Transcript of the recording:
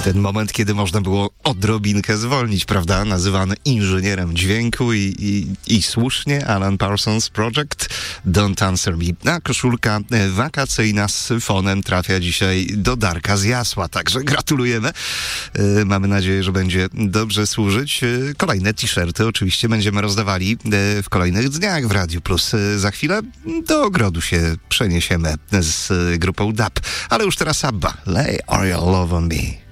Ten moment, kiedy można było odrobinkę zwolnić, prawda? Nazywany inżynierem dźwięku i słusznie, Alan Parsons Project, Don't Answer Me. A koszulka wakacyjna z syfonem trafia dzisiaj do Darka z Jasła, także gratulujemy. Mamy nadzieję, że będzie dobrze służyć. Kolejne t-shirty oczywiście będziemy rozdawali w kolejnych dniach w Radiu Plus. Za chwilę do ogrodu się przeniesiemy z grupą DAB. Ale już teraz ABBA. Lay All Your Love on Me.